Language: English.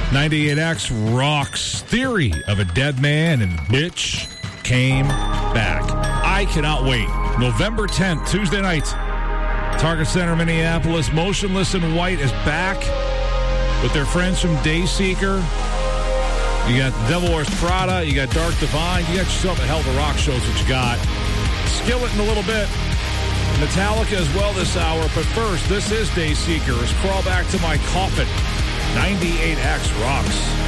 98X rocks Theory of a Dead Man and Bitch Came Back. I cannot wait. November 10th, Tuesday night. Target Center, Minneapolis. Motionless in White is back with their friends from Dayseeker. You got Devil Wears Prada. You got Dark Divine. You got yourself a hell of a rock show. That's what you got. Skillet in a little bit. Metallica as well this hour. But first, this is Dayseeker. Let's crawl back to my coffin. 98X rocks.